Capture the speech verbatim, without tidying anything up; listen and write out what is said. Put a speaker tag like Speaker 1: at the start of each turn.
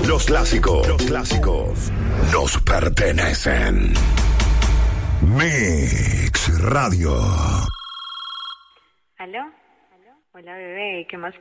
Speaker 1: Los clásicos, los clásicos nos pertenecen. Mix Radio.
Speaker 2: ¿Aló? Hola, bebé, ¿qué más